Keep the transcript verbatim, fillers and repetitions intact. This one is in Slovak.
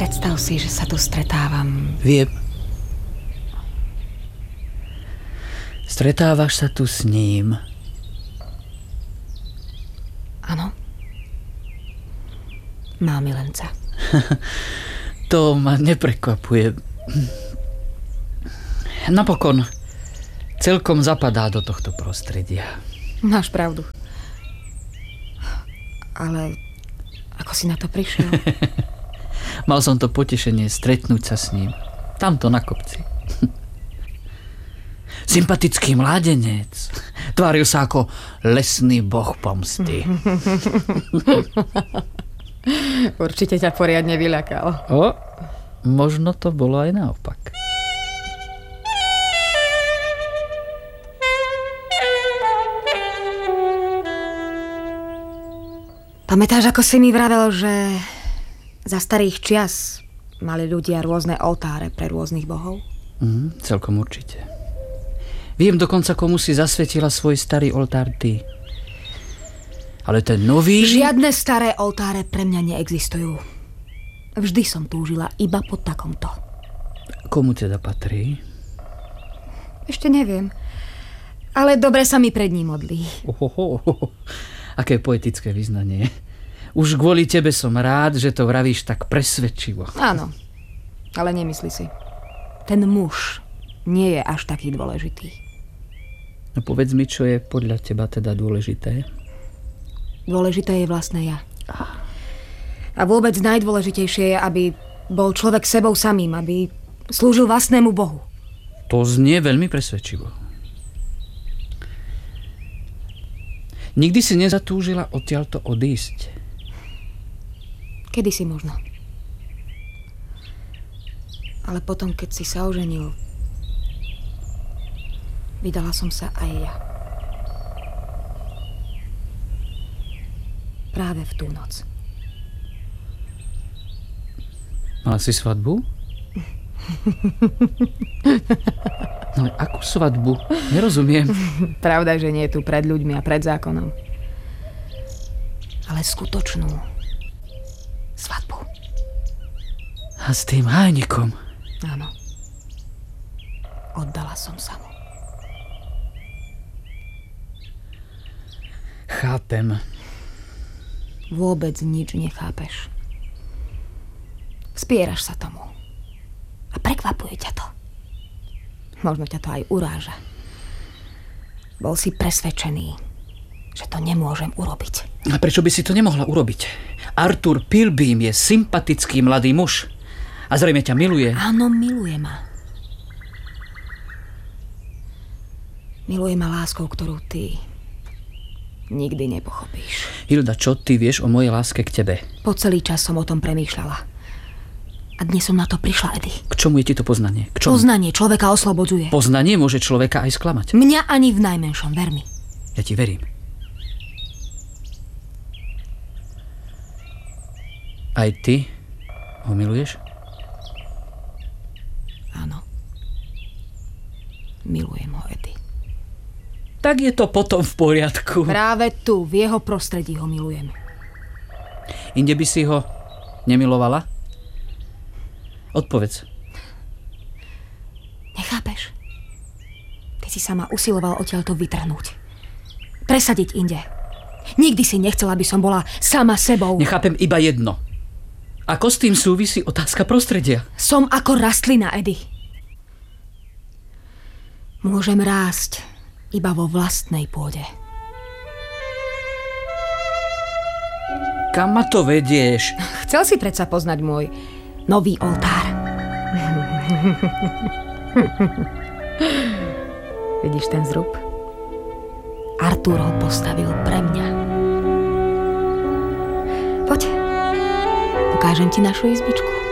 Predstav si, že sa tu stretávam. Viem. Stretávaš sa tu s ním. Áno. Má milenca. To ma neprekvapuje. Napokon celkom zapadá do tohto prostredia. Máš pravdu. Ale ako si na to prišiel? Mal som to potešenie stretnúť sa s ním. Tamto na kopci. Sympatický mládenec. Tváril sa ako lesný boh pomsty. Určite ťa poriadne vyľakal. O, možno to bolo aj naopak. Pamätáš, ako si mi vravel, že za starých čias mali ľudia rôzne oltáre pre rôznych bohov? Mm, celkom určite. Viem dokonca, komu si zasvetila svoj starý oltár ty. Ale ten nový... Žiadne staré oltáre pre mňa neexistujú. Vždy som túžila iba po takomto. Komu teda patrí? Ešte neviem. Ale dobre sa mi pred ním modlí. Ohoho, aké poetické vyznanie. Už kvôli tebe som rád, že to vravíš tak presvedčivo. Áno, ale nemyslí si. Ten muž nie je až taký dôležitý. No povedz mi, čo je podľa teba teda dôležité? Dôležité je vlastné ja. A vôbec najdôležitejšie je, aby bol človek sebou samým, aby slúžil vlastnému Bohu. To znie veľmi presvedčivo. Nikdy si nezatúžila odtiaľto odísť? Kedysi možno. Ale potom, keď si sa oženil, vydala som sa aj ja. Práve v tú noc. Mala si svadbu? No ale akú svadbu? Nerozumiem. Pravda, že nie je tu pred ľuďmi a pred zákonom. Ale skutočnú svadbu. A s tým hájnikom? Áno. Oddala som sa mu. Chápem. Vôbec nič nechápeš. Vspieraš sa tomu. A prekvapuje ťa to. Možno ťa to aj uráža. Bol si presvedčený, že to nemôžem urobiť. A prečo by si to nemohla urobiť? Arthur Pilbeam je sympatický mladý muž. A zrejme ťa miluje. Áno, miluje ma. Miluje ma láskou, ktorú ty nikdy nepochopíš. Hilda, čo ty vieš o mojej láske k tebe? Po celý čas som o tom premýšľala. A dnes som na to prišla, Eddie. K čomu je ti to poznanie? K čomu? Poznanie človeka oslobodzuje. Poznanie môže človeka aj sklamať. Mňa ani v najmenšom, ver mi. Ja ti verím. Aj ty ho miluješ? Áno. Milujem ho, Eddie. Tak je to potom v poriadku. Práve tu, v jeho prostredí ho milujem. Inde by si ho nemilovala? Odpovedz. Nechápeš? Ty si sa ma usiloval odtiaľto vytrhnúť. Presadiť inde. Nikdy si nechcela, aby som bola sama sebou. Nechápem iba jedno. Ako s tým súvisí otázka prostredia? Som ako rastlina, Eddie. Môžem rásť iba vo vlastnej pôde. Kam ma to vedieš? Chcel si predsa poznať môj nový oltár. Vidíš ten zrub? Arthur ho postavil pre mňa. Poď, ukážem ti našu izbičku.